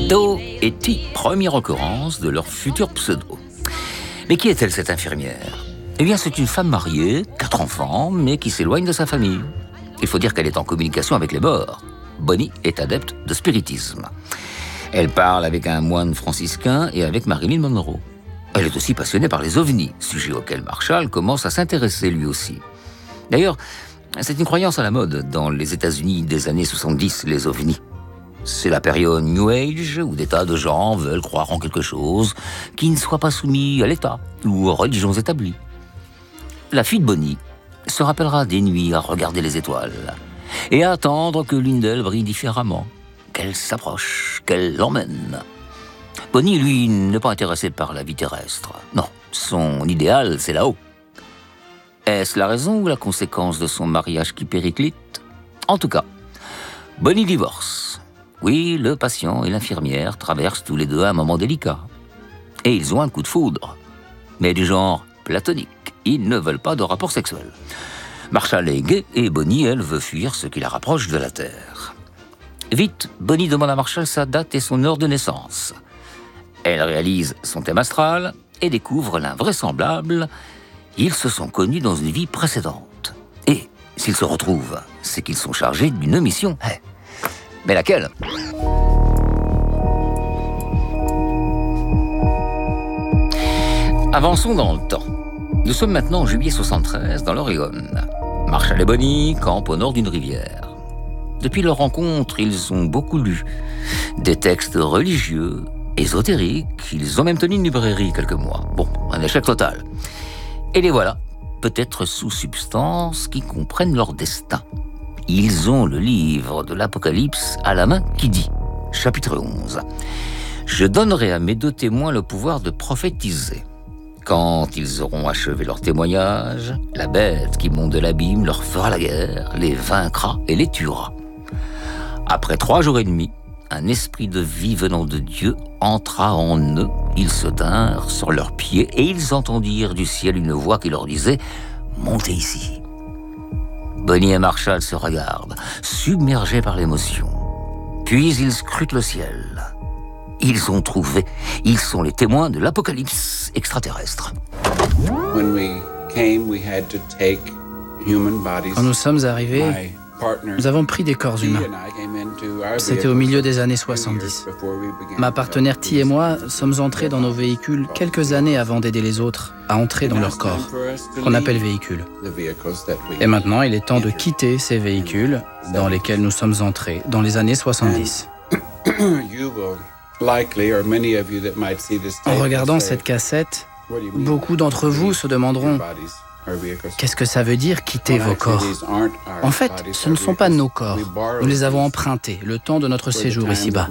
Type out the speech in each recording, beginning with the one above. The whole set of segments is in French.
Do et Ti, première occurrence de leur futur pseudo. Mais qui est-elle, cette infirmière ? Eh bien, c'est une femme mariée, 4 enfants, mais qui s'éloigne de sa famille. Il faut dire qu'elle est en communication avec les morts. Bonnie est adepte de spiritisme. Elle parle avec un moine franciscain et avec Marilyn Monroe. Elle est aussi passionnée par les ovnis, sujet auquel Marshall commence à s'intéresser lui aussi. D'ailleurs, c'est une croyance à la mode dans les États-Unis des années 70, les ovnis. C'est la période New Age où des tas de gens veulent croire en quelque chose qui ne soit pas soumis à l'État ou aux religions établies. La fille de Bonnie se rappellera des nuits à regarder les étoiles et à attendre que l'une d'elles brille différemment, qu'elle s'approche, qu'elle l'emmène. Bonnie, lui, n'est pas intéressé par la vie terrestre. Non, son idéal, c'est là-haut. Est-ce la raison ou la conséquence de son mariage qui périclite ? En tout cas, Bonnie divorce. Oui, le patient et l'infirmière traversent tous les deux un moment délicat. Et ils ont un coup de foudre. Mais du genre platonique. Ils ne veulent pas de rapport sexuel. Marshall est gay et Bonnie, elle, veut fuir ce qui la rapproche de la Terre. Vite, Bonnie demande à Marshall sa date et son heure de naissance. Elle réalise son thème astral et découvre l'invraisemblable. Ils se sont connus dans une vie précédente. Et s'ils se retrouvent, c'est qu'ils sont chargés d'une mission. Mais laquelle ? Avançons dans le temps. Nous sommes maintenant en juillet 73, dans l'Oregon. Marshall et Bonnie campent au nord d'une rivière. Depuis leur rencontre, ils ont beaucoup lu. Des textes religieux, ésotériques. Ils ont même tenu une librairie quelques mois. Bon, un échec total. Et les voilà, peut-être sous substance, qui comprennent leur destin. Ils ont le livre de l'Apocalypse à la main qui dit, chapitre 11, « Je donnerai à mes 2 témoins le pouvoir de prophétiser. Quand ils auront achevé leur témoignage, la bête qui monte de l'abîme leur fera la guerre, les vaincra et les tuera. Après 3 jours et demi, un esprit de vie venant de Dieu entra en eux. Ils se tinrent sur leurs pieds et ils entendirent du ciel une voix qui leur disait « Montez ici ». Bonnie et Marshall se regardent, submergés par l'émotion. Puis ils scrutent le ciel. Ils ont trouvé. Ils sont les témoins de l'apocalypse extraterrestre. Quand nous sommes arrivés, nous avons pris des corps humains. C'était au milieu des années 70. Ma partenaire Ti et moi sommes entrés dans nos véhicules quelques années avant d'aider les autres à entrer dans leur corps, qu'on appelle véhicules. Et maintenant, il est temps de quitter ces véhicules dans lesquels nous sommes entrés dans les années 70. En regardant cette cassette, beaucoup d'entre vous se demanderont « Qu'est-ce que ça veut dire quitter vos corps ?» En fait, ce ne sont pas nos corps. Nous les avons empruntés le temps de notre séjour ici-bas.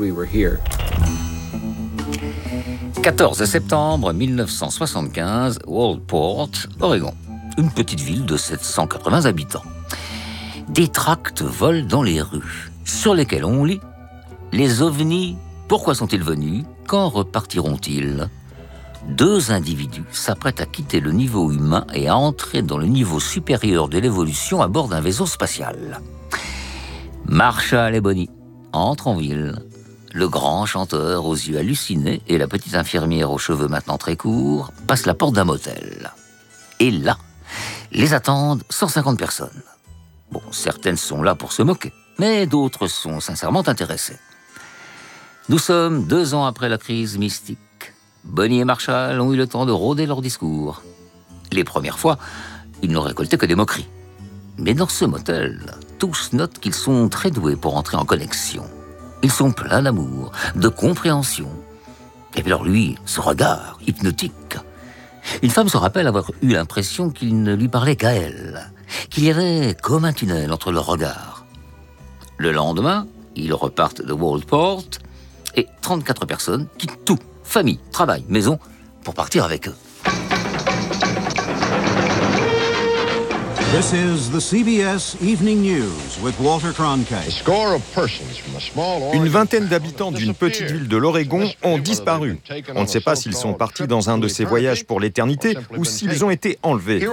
14 septembre 1975, Walport, Oregon. Une petite ville de 780 habitants. Des tracts volent dans les rues, sur lesquels on lit « Les ovnis, pourquoi sont-ils venus ? Quand repartiront-ils » 2 individus s'apprêtent à quitter le niveau humain et à entrer dans le niveau supérieur de l'évolution à bord d'un vaisseau spatial. Marshall et Bonnie entrent en ville. Le grand chanteur aux yeux hallucinés et la petite infirmière aux cheveux maintenant très courts passent la porte d'un motel. Et là, les attendent 150 personnes. Bon, certaines sont là pour se moquer, mais d'autres sont sincèrement intéressées. Nous sommes 2 ans après la crise mystique. Bonnie et Marshall ont eu le temps de rôder leur discours. Les premières fois, ils n'ont récolté que des moqueries. Mais dans ce motel, tous notent qu'ils sont très doués pour entrer en connexion. Ils sont pleins d'amour, de compréhension. Et puis alors lui, ce regard hypnotique. Une femme se rappelle avoir eu l'impression qu'il ne lui parlait qu'à elle, qu'il y avait comme un tunnel entre leurs regards. Le lendemain, ils repartent de Walport et 34 personnes quittent tout. Famille, travail, maison, pour partir avec eux. This is the CBS Evening News with Walter Cronkite. Une vingtaine d'habitants d'une petite ville de l'Oregon ont disparu. On ne sait pas s'ils sont partis dans un de ces voyages pour l'éternité ou s'ils ont été enlevés.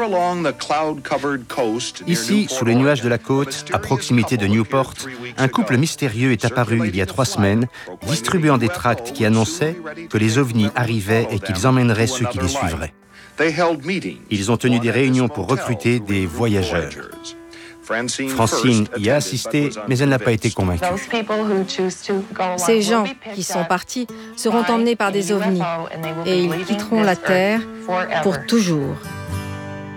Ici, sous les nuages de la côte, à proximité de Newport, un couple mystérieux est apparu il y a 3 semaines, distribuant des tracts qui annonçaient que les ovnis arrivaient et qu'ils emmèneraient ceux qui les suivraient. Ils ont tenu des réunions pour recruter des voyageurs. Francine y a assisté, mais elle n'a pas été convaincue. Ces gens qui sont partis seront emmenés par des ovnis et ils quitteront la Terre pour toujours.